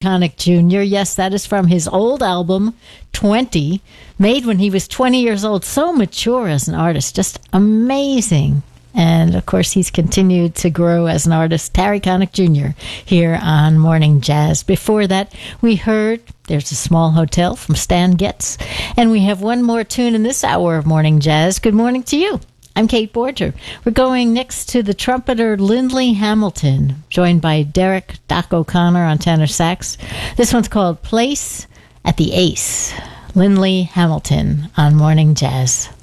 Connick Jr. Yes, that is from his old album, 20, made when he was 20 years old. So mature as an artist, just amazing. And, of course, he's continued to grow as an artist. Terry Connick Jr. here on Morning Jazz. Before that, we heard There's a Small Hotel from Stan Getz. And we have one more tune in this hour of Morning Jazz. Good morning to you. I'm Kate Borger. We're going next to the trumpeter Lindley Hamilton, joined by Derek Doc O'Connor on tenor sax. This one's called Place at the Ace. Lindley Hamilton on Morning Jazz.